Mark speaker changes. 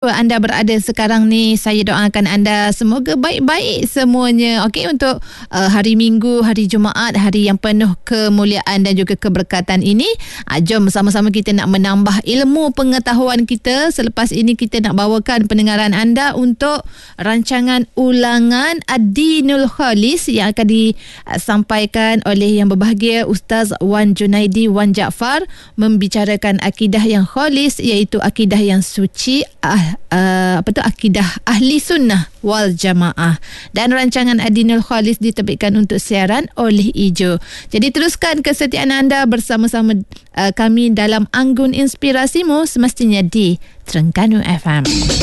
Speaker 1: dimanapun anda berada sekarang ni, saya doakan anda semoga baik-baik semuanya. Okey, untuk hari Minggu, hari Jumaat, hari yang penuh kemuliaan dan juga keberkatan ini, jom sama-sama kita nak menambah ilmu pengetahuan kita. Selepas ini kita nak bawakan pendengaran anda untuk rancangan ulangan Ad-Dinul Khalis yang akan disampaikan oleh yang berbahagia Ustaz Wan Junaidi Wan Jaafar, membicarakan akidah yang khalis, iaitu akidah yang suci, akidah ahli sunnah wal jamaah. Dan rancangan Ad-Dinul Khalis diterbitkan untuk siaran oleh Ijo. Jadi teruskan kesetiaan anda bersama-sama kami dalam Anggun Inspirasimu, semestinya di Terengganu FM.